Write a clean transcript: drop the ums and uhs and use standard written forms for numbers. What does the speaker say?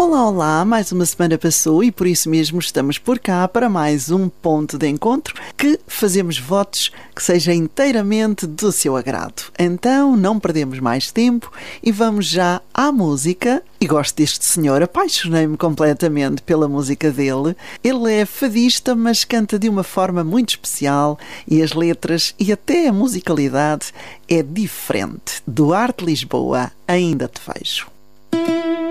Olá, olá, mais uma semana passou e por isso mesmo estamos por cá para mais um ponto de encontro que fazemos votos que seja inteiramente do seu agrado. Então não perdemos mais tempo e vamos já à música. E gosto deste senhor, apaixonei-me completamente pela música dele. Ele é fadista, mas canta de uma forma muito especial e as letras e até a musicalidade é diferente. Duarte Lisboa, ainda te vejo.